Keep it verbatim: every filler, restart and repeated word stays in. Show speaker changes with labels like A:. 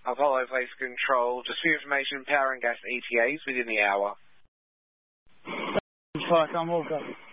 A: Apollo Place Control. Just for your information, power and gas E T As within the hour.
B: Fuck, I'm all good.